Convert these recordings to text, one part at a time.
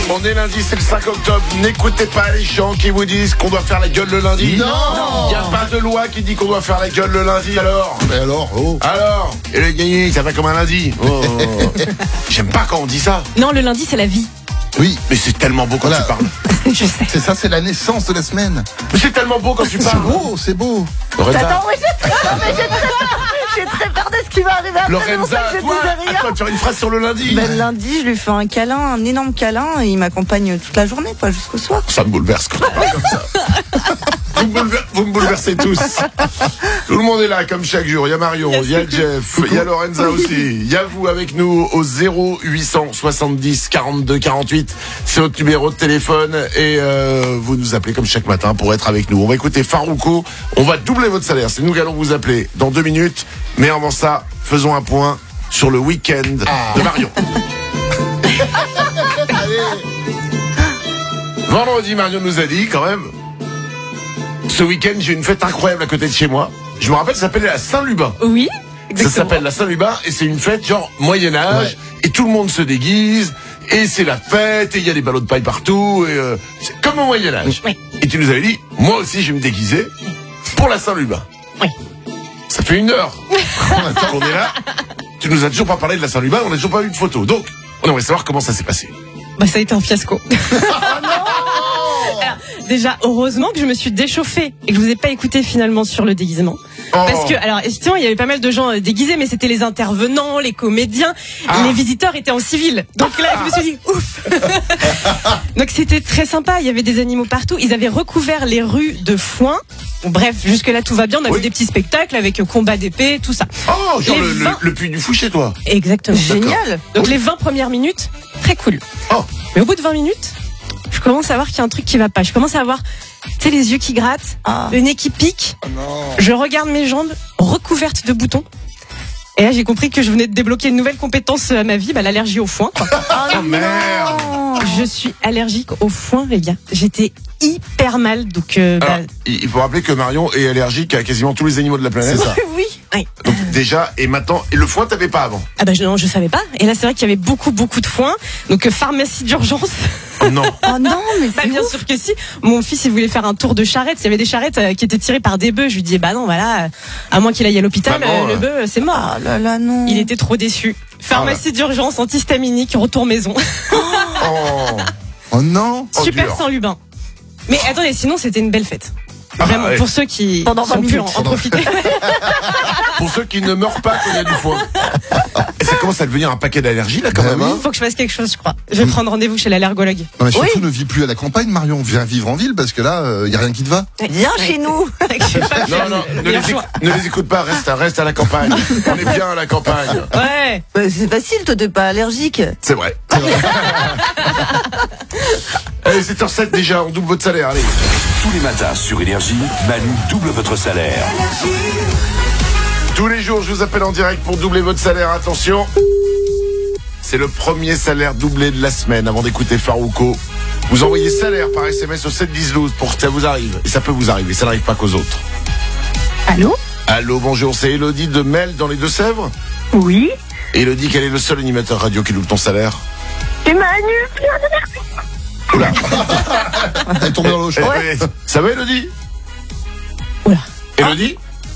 On est lundi, c'est le 5 octobre. N'écoutez pas les gens qui vous disent qu'on doit faire la gueule le lundi. Non. Il n'y a pas de loi qui dit qu'on doit faire la gueule le lundi. Alors Mais alors, Alors Et le gagné, ça va comme un lundi. Oh. J'aime pas quand on dit ça. Non, le lundi, c'est la vie. Oui, Mais c'est tellement beau quand Voilà. tu parles. Je sais. c'est ça, c'est la naissance de la semaine. Mais c'est tellement beau quand tu C'est parles. beau, c'est beau. Lorenza, Attends, oui, j'ai très peur de ce qui va arriver après. C'est pour ça Lorenza, que je toi, disais à rien. toi de faire une phrase sur le lundi. Ben, lundi, je lui fais un câlin, un énorme câlin, et il m'accompagne toute la journée, quoi, jusqu'au soir. Ça me bouleverse quand on parle comme ça. Vous me bouleversez tous. Tout le monde est là comme chaque jour. Il y a Marion, il y a Jeff, il y a Lorenza aussi. Il y a vous avec nous au 0870 42 48. C'est notre numéro de téléphone et vous nous appelez comme chaque matin pour être avec nous. On va écouter Farouko. On va doubler votre salaire. C'est nous qui allons vous appeler dans 2 minutes. Mais avant ça, faisons un point sur le week-end de Marion. Vendredi, Marion nous a dit quand même. Ce week-end, j'ai une fête incroyable à côté de chez moi. Je me rappelle, ça s'appelle la Saint-Lubin. Oui, Ça exactement. s'appelle la Saint-Lubin et c'est une fête genre Moyen-Âge Ouais. et tout le monde se déguise et c'est la fête et il y a des ballots de paille partout et c'est comme au Moyen-Âge. Oui. Et tu nous avais dit, moi aussi je vais me déguiser pour la Saint-Lubin. Oui. Ça fait 1 heure qu'on est là. Tu nous as toujours pas parlé de la Saint-Lubin, on n'a toujours pas eu de photo. Donc, on aimerait savoir comment ça s'est passé. Bah, ça a été un fiasco. Alors, déjà, heureusement que je me suis déchauffée et que je vous ai pas écouté finalement sur le déguisement. Parce que, alors, effectivement, il y avait pas mal de gens déguisés, mais c'était les intervenants, les comédiens, les visiteurs étaient en civil. Donc là, je me suis dit, ouf. Donc c'était très sympa, il y avait des animaux partout, ils avaient recouvert les rues de foin. Bon, bref, jusque là tout va bien, on avait Oui. des petits spectacles avec combat d'épée, tout ça. Oh, genre Les le 20 Puy du Fou chez toi. Exactement. Génial. Donc les 20 premières minutes, très cool. Oh. Mais au bout de 20 minutes, je commence à voir qu'il y a un truc qui va pas. Je commence à avoir, tu sais, les yeux qui grattent, le nez qui pique. Je regarde mes jambes recouvertes de boutons. Et là, j'ai compris que je venais de débloquer une nouvelle compétence à ma vie, bah, l'allergie au foin. Quoi. Oh merde. Je suis allergique au foin, les gars. J'étais hyper mal, donc Alors, il faut rappeler que Marion est allergique à quasiment tous les animaux de la planète. C'est ça. Oui. ouais. Donc déjà, et maintenant, et le foin t'avais pas avant. Ah bah non, je savais pas. Et là, c'est vrai qu'il y avait beaucoup de foin. Donc pharmacie d'urgence. Oh non. Oh non, mais Bah, c'est bien ouf. sûr que si. Mon fils, il voulait faire un tour de charrette. Il y avait des charrettes qui étaient tirées par des bœufs. Je lui dis, bah non, voilà, à moins qu'il aille à l'hôpital, Maman, le bœuf, c'est mort. Ah là là, non. Il était trop déçu. Pharmacie d'urgence, antihistaminique, retour maison. Oh. Oh non. Oh, Super dur. sans Lubin. Mais attendez, sinon c'était une belle fête. Ah, Vraiment, ouais. pour ceux qui Pendant 20 ont pu en minutes. profiter. Pour ceux qui ne meurent pas quand il y a du foin. Et ça commence à devenir un paquet d'allergies là quand même. Vraiment. Hein. Il faut que je fasse quelque chose, je crois. Je vais prendre rendez-vous chez l'allergologue. Non, mais surtout, Oui. ne vis plus à la campagne, Marion. Viens vivre en ville parce que là, y a rien qui te va. Viens chez nous. Non, ne les écoute pas, reste à la campagne. On est bien à la campagne. Ouais. Bah, c'est facile, toi, t'es pas allergique. C'est vrai. Allez, 7h07 déjà, on double votre salaire, allez. Tous les matins sur Énergie, Manu double votre salaire. Tous les jours, je vous appelle en direct pour doubler votre salaire. Attention, c'est le premier salaire doublé de la semaine. Avant d'écouter Farouko, vous envoyez salaire par SMS au 7-10-12 pour que ça vous arrive. Et ça peut vous arriver, ça n'arrive pas qu'aux autres. Allô? Allô, bonjour, c'est Elodie de Mel dans les Deux-Sèvres. Oui? Elodie, quel est le seul animateur radio qui double ton salaire? C'est Manu! Oula. Elle est tombée dans l'eau. Eh, ça va, Elodie? Oula. Elodie?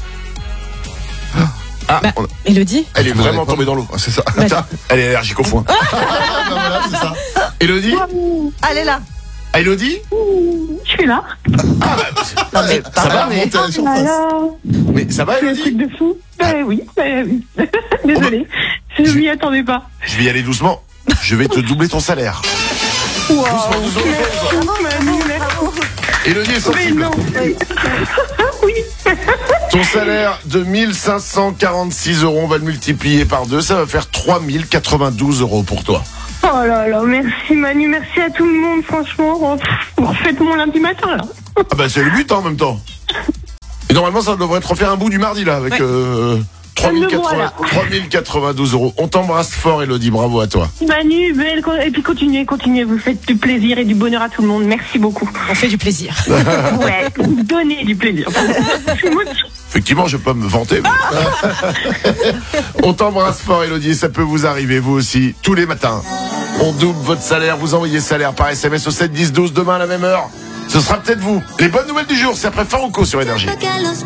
Ah, Bah, Elodie? elle est vraiment tombée dans l'eau. C'est ça. Bah, Elle est allergique au foin. Non, voilà, c'est ça. Elodie? Allez là. Ah, Elodie? Je suis là. Non, mais Ça va, mais... Monter à la surface. Alors, Mais ça va, c'est un Elodie? truc de fou. Oui. Désolée. Je m'y attendais pas. Je vais y aller doucement. Je vais te doubler ton salaire. Wow. Manu, Elodie est Mais sensible. non. Oui. Ton salaire de 1546 €, on va le multiplier par 2, ça va faire 3092 € pour toi. Oh là là, merci Manu, merci à tout le monde, franchement. Oh, vous refaites mon lundi matin, là. Ah bah c'est le but hein, en même temps. Et normalement ça devrait te refaire un bout du mardi là avec Ouais. 3092 €. On t'embrasse fort Elodie, bravo à toi. Manu, belle, et puis continuez, vous faites du plaisir et du bonheur à tout le monde, merci beaucoup. On fait du plaisir. Ouais, vous donnez du plaisir. Effectivement, je peux me vanter. Mais... On t'embrasse fort Elodie, ça peut vous arriver vous aussi tous les matins. On double votre salaire. Vous envoyez salaire par SMS au 7 10 12. Demain à la même heure, ce sera peut-être vous. Les bonnes nouvelles du jour, c'est après Farouko sur Énergie.